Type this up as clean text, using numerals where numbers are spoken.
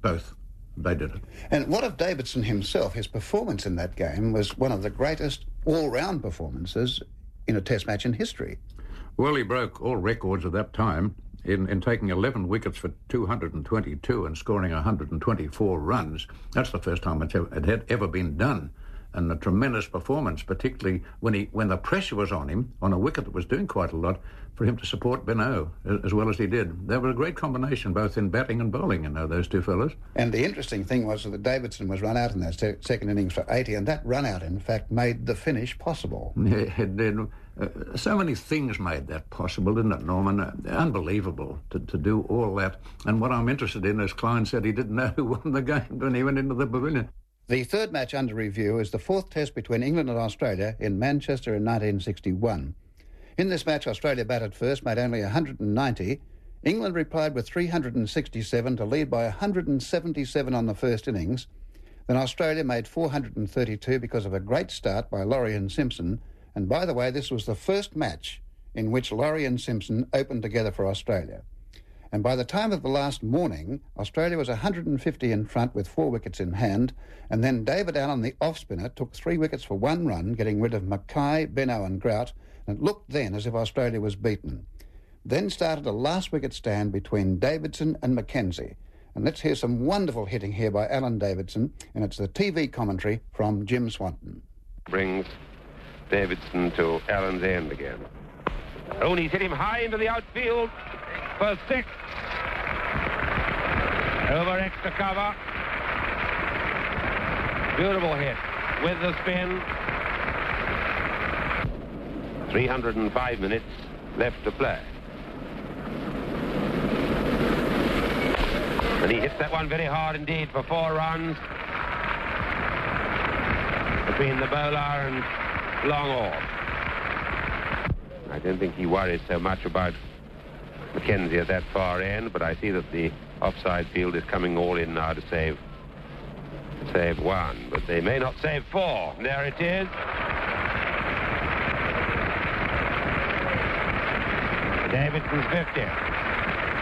both. They did it. And what of Davidson himself? His performance in that game was one of the greatest all-round performances in a Test match in history. Well, he broke all records at that time in taking 11 wickets for 222 and scoring 124 runs. That's the first time it had ever been done. And a tremendous performance, particularly when the pressure was on him, on a wicket that was doing quite a lot, for him to support Benaud as well as he did. They were a great combination, both in batting and bowling, those two fellows. And the interesting thing was that Davidson was run out in that second innings for 80, and that run out, in fact, made the finish possible. Yeah, it did. So many things made that possible, didn't it, Norman? Unbelievable to do all that. And what I'm interested in, as Klein said, he didn't know who won the game when he went into the pavilion. The third match under review is the fourth test between England and Australia in Manchester in 1961. In this match, Australia batted first, made only 190. England replied with 367 to lead by 177 on the first innings. Then Australia made 432 because of a great start by Laurie and Simpson. And by the way, this was the first match in which Laurie and Simpson opened together for Australia. And by the time of the last morning, Australia was 150 in front with 4 wickets in hand, and then David Allen, the off-spinner, took 3 wickets for 1 run, getting rid of Mackay, Benaud and Grout, and it looked then as if Australia was beaten. Then started a last wicket stand between Davidson and Mackenzie. And let's hear some wonderful hitting here by Alan Davidson, and it's the TV commentary from Jim Swanton. Brings Davidson to Allen's end again. Rooney's hit him high into the outfield for 6. Over extra cover. Beautiful hit with the spin. 305 minutes left to play. And he hits that one very hard indeed for 4 runs between the bowler and long off. I don't think he worries so much about Mackenzie at that far end, but I see that the offside field is coming all in now to save 1, but they may not save 4. There it is. Davidson's 50.